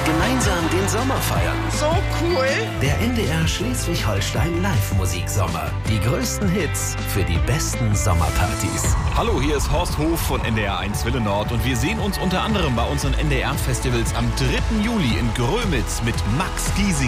gemeinsam den Sommer feiern. So cool. Der NDR Schleswig-Holstein Live-Musiksommer. Die größten Hits für die besten Sommerpartys. Hallo, hier ist Horst Hof von NDR 1 Wille Nord und wir sehen uns unter anderem bei unseren NDR-Festivals am 3. Juli in Grömitz mit Max Giesinger.